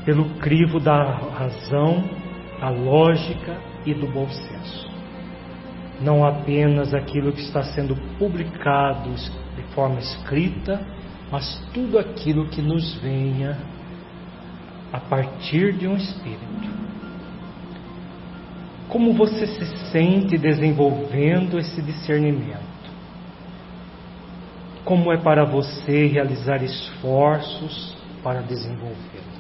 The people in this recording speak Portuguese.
pelo crivo da razão, da lógica e do bom senso. Não apenas aquilo que está sendo publicado de forma escrita, mas tudo aquilo que nos venha a partir de um espírito. Como você se sente desenvolvendo esse discernimento? Como é para você realizar esforços para desenvolvê-lo?